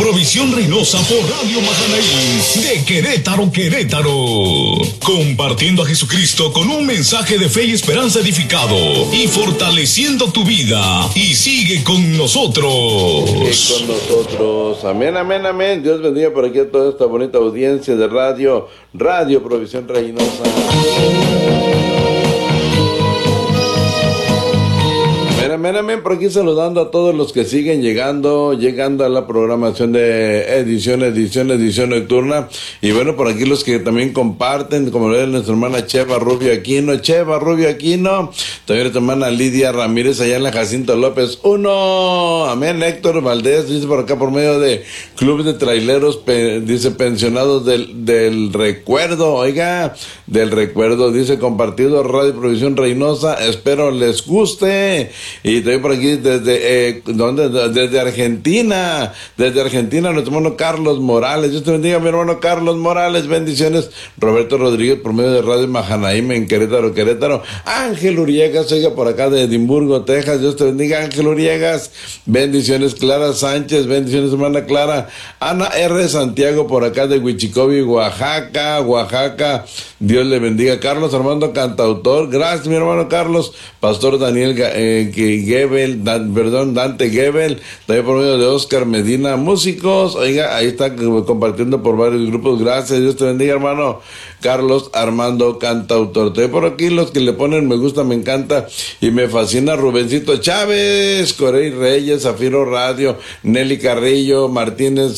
Provisión Reynosa por Radio Mahanaim de Querétaro, Querétaro. Compartiendo a Jesucristo con un mensaje de fe y esperanza edificado y fortaleciendo tu vida. Y sigue con nosotros. Sigue con nosotros. Amén, amén, amén. Dios bendiga por aquí a toda esta bonita audiencia de Radio Provisión Reynosa. Amén, por aquí saludando a todos los que siguen llegando a la programación de edición nocturna. Y bueno, por aquí los que también comparten, como lo es nuestra hermana Cheva Rubio Aquino, también nuestra hermana Lidia Ramírez allá en la Jacinto López 1, amén. Héctor Valdés dice por acá por medio de clubes de traileros, dice pensionados del recuerdo, del recuerdo, dice compartido Radio Provisión Reynosa, espero les guste. Y también por aquí desde Argentina, nuestro hermano Carlos Morales. Dios te bendiga, mi hermano Carlos Morales, bendiciones. Roberto Rodríguez por medio de Radio Mahanaim en Querétaro. Ángel Uriegas, oiga, por acá de Edimburgo, Texas. Dios te bendiga, Ángel Uriegas, bendiciones. Clara Sánchez, bendiciones, hermana Clara. Ana R. Santiago por acá de Huichicobi, Oaxaca. Dios le bendiga. Carlos Armando Cantautor, gracias, mi hermano Carlos. Pastor Daniel Dante Gebel, también por medio de Oscar Medina, músicos, oiga, ahí está compartiendo por varios grupos, gracias, Dios te bendiga, hermano Carlos Armando Cantautor. También por aquí los que le ponen me gusta, me encanta y me fascina, Rubencito Chávez, Corey Reyes, Zafiro Radio, Nelly Carrillo, Martínez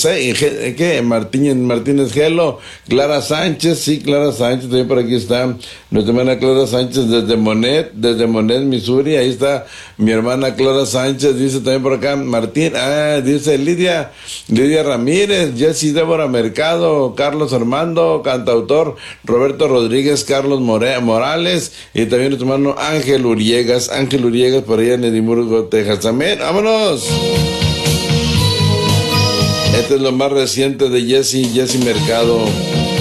Gelo, Clara Sánchez, también por aquí está nuestra hermana Clara Sánchez desde Monet, Missouri, ahí está mi hermana Clara Sánchez, dice también por acá dice Lidia Ramírez, Jessy Débora Mercado, Carlos Armando Cantautor, Roberto Rodríguez, Carlos Morales y también nuestro hermano Ángel Uriegas por allá en Edimburgo, Texas. Amén, vámonos. Este es lo más reciente de Jessy Mercado.